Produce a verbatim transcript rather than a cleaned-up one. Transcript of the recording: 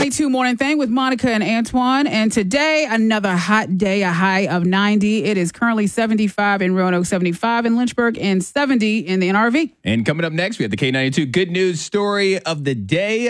ninety-two Morning Thing with Monica and Antoine. And today, another hot day, a high of ninety. It is currently seventy-five in Roanoke, seventy-five in Lynchburg, and seventy in the N R V. And coming up next, we have the K ninety-two Good News Story of the Day.